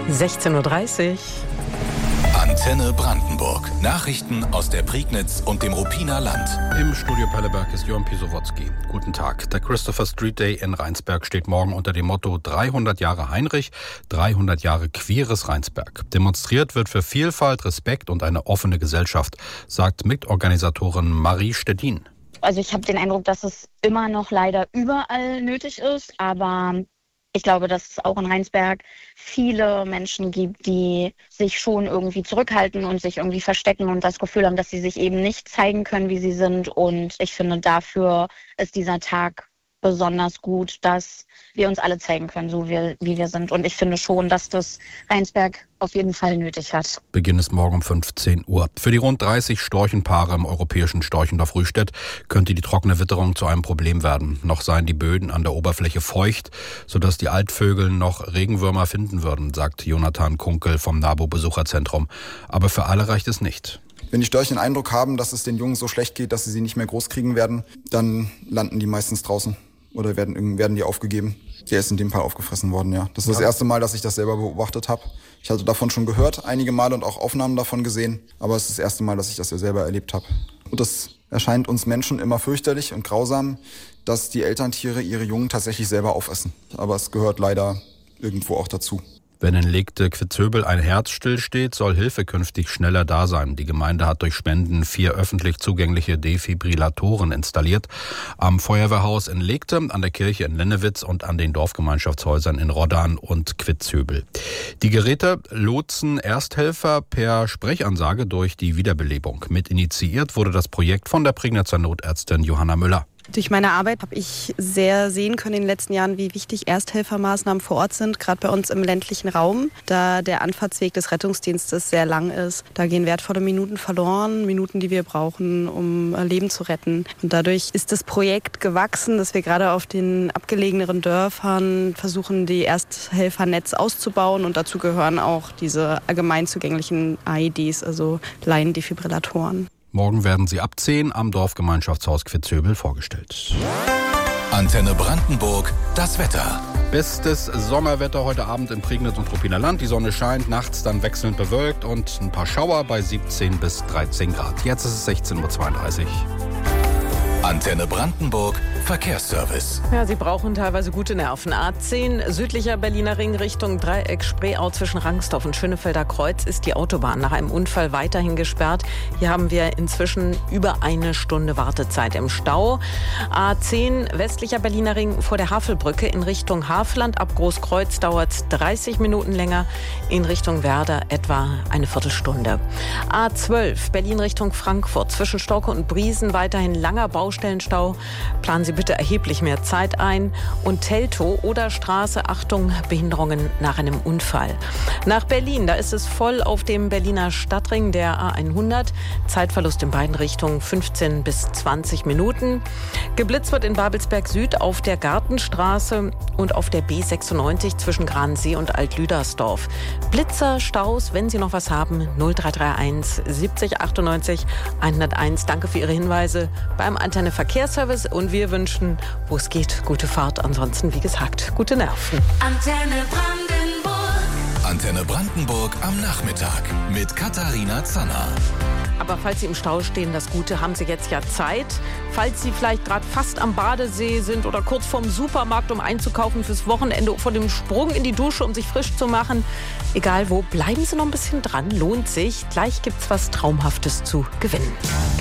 16:30 Uhr. Antenne Brandenburg. Nachrichten aus der Prignitz und dem Ruppiner Land. Im Studio Pelleberg ist Jörn Pisowotzki. Guten Tag. Der Christopher Street Day in Rheinsberg steht morgen unter dem Motto 300 Jahre Heinrich, 300 Jahre queeres Rheinsberg. Demonstriert wird für Vielfalt, Respekt und eine offene Gesellschaft, sagt Mitorganisatorin Marie Stedin. Also ich habe den Eindruck, dass es immer noch leider überall nötig ist, aber ich glaube, dass es auch in Rheinsberg viele Menschen gibt, die sich schon irgendwie zurückhalten und sich irgendwie verstecken und das Gefühl haben, dass sie sich eben nicht zeigen können, wie sie sind. Und ich finde, dafür ist dieser Tag besonders gut, dass wir uns alle zeigen können, so wie wir sind. Und ich finde schon, dass das Rheinsberg auf jeden Fall nötig hat. Beginn ist morgen um 15 Uhr. Für die rund 30 Storchenpaare im europäischen Storchendorf Rühstedt könnte die trockene Witterung zu einem Problem werden. Noch seien die Böden an der Oberfläche feucht, sodass die Altvögel noch Regenwürmer finden würden, sagt Jonathan Kunkel vom NABU-Besucherzentrum. Aber für alle reicht es nicht. Wenn die Störche den Eindruck haben, dass es den Jungen so schlecht geht, dass sie nicht mehr groß kriegen werden, dann landen die meistens draußen oder werden die aufgegeben. Der ist in dem Fall aufgefressen worden, ja. Das ist das erste Mal, dass ich das selber beobachtet habe. Ich hatte davon schon gehört, einige Male und auch Aufnahmen davon gesehen, aber es ist das erste Mal, dass ich das ja selber erlebt habe. Und das erscheint uns Menschen immer fürchterlich und grausam, dass die Elterntiere ihre Jungen tatsächlich selber aufessen. Aber es gehört leider irgendwo auch dazu. Wenn in Legte-Quitzhöbel ein Herz stillsteht, soll Hilfe künftig schneller da sein. Die Gemeinde hat durch Spenden 4 öffentlich zugängliche Defibrillatoren installiert. Am Feuerwehrhaus in Legte, an der Kirche in Lennewitz und an den Dorfgemeinschaftshäusern in Roddan und Quitzhöbel. Die Geräte lotsen Ersthelfer per Sprechansage durch die Wiederbelebung. Mit initiiert wurde das Projekt von der Prignitzer Notärztin Johanna Müller. Durch meine Arbeit habe ich sehr sehen können in den letzten Jahren, wie wichtig Ersthelfermaßnahmen vor Ort sind, gerade bei uns im ländlichen Raum, da der Anfahrtsweg des Rettungsdienstes sehr lang ist. Da gehen wertvolle Minuten verloren, Minuten, die wir brauchen, um Leben zu retten. Und dadurch ist das Projekt gewachsen, dass wir gerade auf den abgelegeneren Dörfern versuchen, die Ersthelfernetz auszubauen. Und dazu gehören auch diese allgemein zugänglichen AEDs, also Laiendefibrillatoren. Morgen werden sie ab 10 am Dorfgemeinschaftshaus Quitzhöbel vorgestellt. Antenne Brandenburg, das Wetter. Bestes Sommerwetter heute Abend in Prignitz und Ruppiner Land. Die Sonne scheint, nachts dann wechselnd bewölkt und ein paar Schauer bei 17 bis 13 Grad. Jetzt ist es 16:32 Uhr. Antenne Brandenburg, Verkehrsservice. Ja, Sie brauchen teilweise gute Nerven. A10, südlicher Berliner Ring Richtung Dreieck Spreeau zwischen Rangsdorf und Schönefelder Kreuz ist die Autobahn nach einem Unfall weiterhin gesperrt. Hier haben wir inzwischen über 1 Stunde Wartezeit im Stau. A10, westlicher Berliner Ring vor der Havelbrücke in Richtung Havelland. Ab Großkreuz dauert es 30 Minuten länger. In Richtung Werder etwa eine Viertelstunde. A12, Berlin Richtung Frankfurt zwischen Storke und Briesen weiterhin langer Baustellenstau. Planen Sie bitte erheblich mehr Zeit ein. Und Teltow oder Straße, Achtung, Behinderungen nach einem Unfall. Nach Berlin, da ist es voll auf dem Berliner Stadtring, der A100. Zeitverlust in beiden Richtungen 15 bis 20 Minuten. Geblitzt wird in Babelsberg Süd auf der Gartenstraße und auf der B96 zwischen Gransee und Alt-Lüdersdorf. Blitzer, Staus, wenn Sie noch was haben, 0331 70 98 101. Danke für Ihre Hinweise beim Antenne Verkehrsservice und wir wünschen, wo es geht, gute Fahrt. Ansonsten, wie gesagt, gute Nerven. Antenne Brandenburg. Antenne Brandenburg am Nachmittag mit Katharina Zanner. Aber falls Sie im Stau stehen, das Gute, haben Sie jetzt ja Zeit. Falls Sie vielleicht gerade fast am Badesee sind oder kurz vorm Supermarkt, um einzukaufen fürs Wochenende, vor dem Sprung in die Dusche, um sich frisch zu machen. Egal wo, bleiben Sie noch ein bisschen dran, lohnt sich. Gleich gibt's was Traumhaftes zu gewinnen.